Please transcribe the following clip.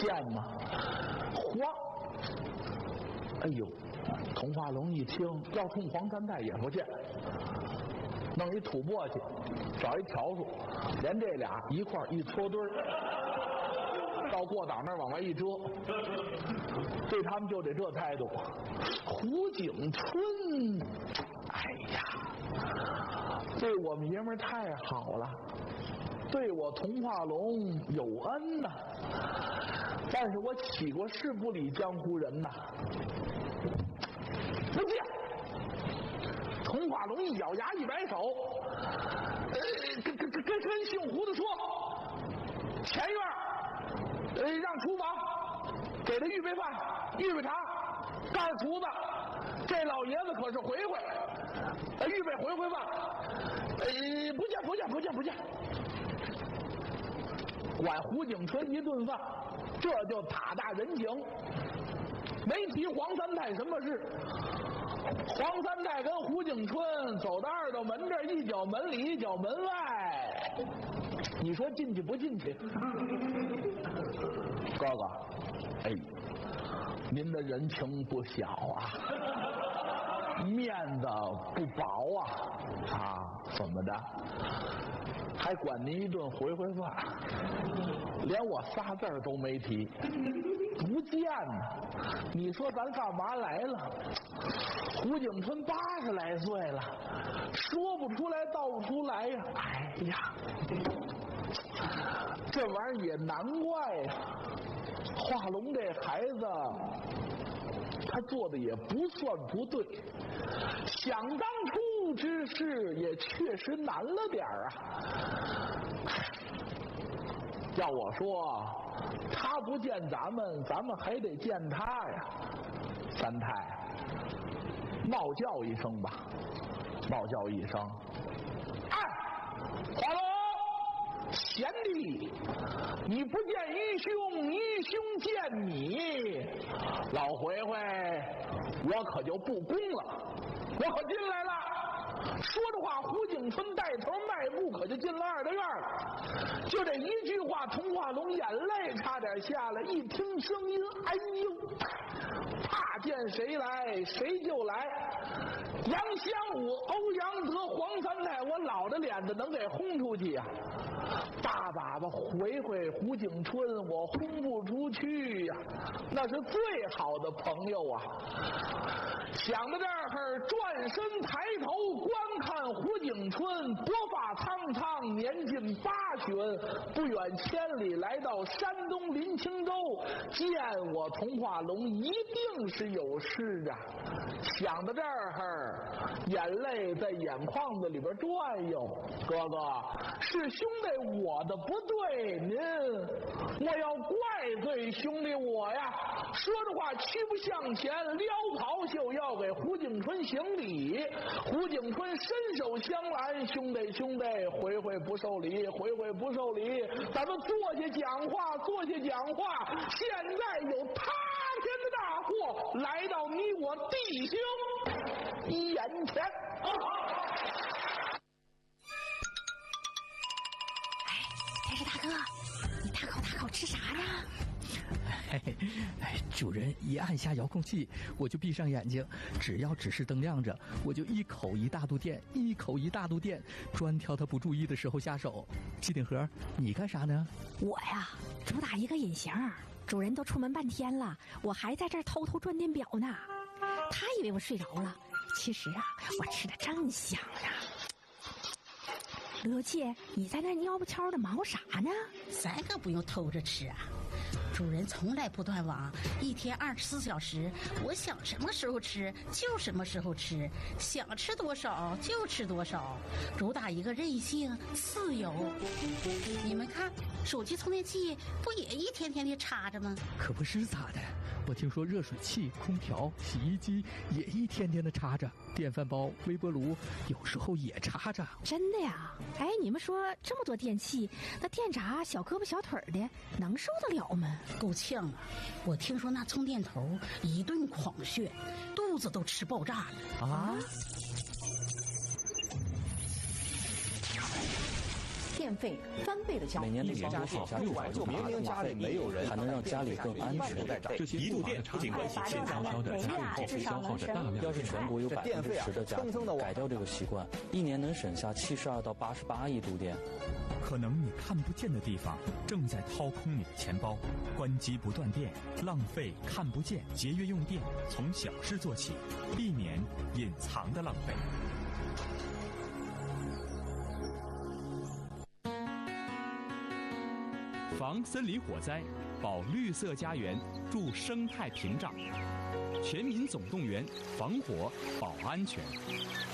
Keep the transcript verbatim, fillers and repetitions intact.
贱吗？黄，哎呦，童话龙一听要冲黄三太也不见，弄一土簸箕，找一笤帚，连这俩一块一搓堆儿，到过挡那儿往外一遮，对他们就得这态度。胡景春，哎呀，对我们爷们儿太好了，对我童话龙有恩呐、啊。但是我起过誓不理江湖人呐、啊，不见。童话龙一咬牙一摆手，呃，跟跟跟跟姓胡的说，前院呃让厨房给他预备饭、预备茶、干厨子，这老爷子可是回回，呃，预备回回饭，呃，不见不见不见不见。管胡景春一顿饭，这就塔大人情，没提黄三太什么事。黄三太跟胡景春走到二道门这儿，一脚门里一脚门外，你说进去不进去？哥哥，哎，您的人情不小啊，面子不薄啊，啊，怎么的？还管您一顿回回饭，连我仨字儿都没提，不见呢。你说咱干嘛来了？胡景春八十来岁了，说不出来道不出来呀、啊！哎呀，这玩意儿也难怪呀、啊。华龙这孩子，他做的也不算不对，想当初之事也确实难了点儿啊。要我说，他不见咱们，咱们还得见他呀。三太，冒叫一声吧，冒叫一声，哎，华龙，贤弟，你不见义兄，义兄见你，老回回，我可就不恭了，我可进来了。说着话，胡景春带头迈步，可就进了二大院了。就这一句话，童话龙眼泪差点下来。一听声音，哎呦，怕见谁来谁就来。杨香武、欧阳德、黄三太，我老着脸子能给轰出去呀、啊？大粑粑回回胡景春，我轰不出去呀、啊，那是最好的朋友啊！想到这儿，转身抬头观看胡景春，脖发苍苍，年近八旬，不远千里来到山东临清州，见我童话龙一定是有事啊！想到这儿，眼泪在眼眶子里边转悠。哥哥，是兄弟我的不对，您我要怪罪兄弟我呀！说着话，屈步向前，撩袍袖要给胡景春行礼。胡景春伸手相拦，兄弟兄弟，回回不受礼，回回不受礼，咱们坐下讲话，坐下讲话。现在有塌天的大祸来到你我弟兄眼前。 哎，天师大哥，你大口大口吃啥呢？ 嘿嘿，哎，主人一按下遥控器，我就闭上眼睛，只要指示灯亮着，我就一口一大肚电，一口一大肚电，专挑他不注意的时候下手。机顶盒，你干啥呢？ 我呀，主打一个隐形，主人都出门半天了，我还在这儿偷偷转电表呢。他以为我睡着了，其实啊，我吃的正香呢。乐姐，你在那蔫不悄的忙活啥呢？ 咱可不用偷着吃啊，主人从来不断网，一天二十四小时，我想什么时候吃就什么时候吃，想吃多少就吃多少，主打一个任性自由。你们看，手机充电器不也一天天的插着吗？ 可不是咋的，我听说热水器、空调、洗衣机也一天天的插着，电饭煲、微波炉有时候也插着。 真的呀？哎，你们说这么多电器，那电闸小胳膊小腿的能受得了吗？ 够呛啊！我听说那充电头一顿狂炫，肚子都吃爆炸了啊！ 电费翻倍的交。 每年的年度省下六百就明明家里没有人，还能让家里更安全。 一度电不仅关系现在烧的家电，消耗着大量的要是全国有百分之十的家庭改掉这个习惯，一年能省下七十二到八十八亿度电。 可能你看不见的地方正在掏空你的钱包。关机不断电，浪费看不见，节约用电，从小事做起，避免隐藏的浪费。防森林火灾，保绿色家园，助生态屏障。全民总动员，防火保安全。